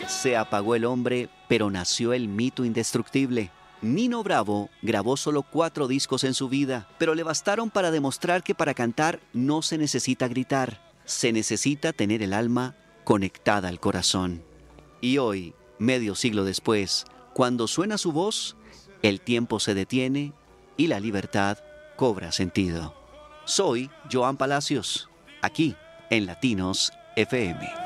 Se apagó el hombre, pero nació el mito indestructible. Nino Bravo grabó solo 4 discos en su vida, pero le bastaron para demostrar que para cantar no se necesita gritar, se necesita tener el alma conectada al corazón. Y hoy, medio siglo después, cuando suena su voz, el tiempo se detiene y la libertad cobra sentido. Soy Joan Palacios, aquí en Latinos FM.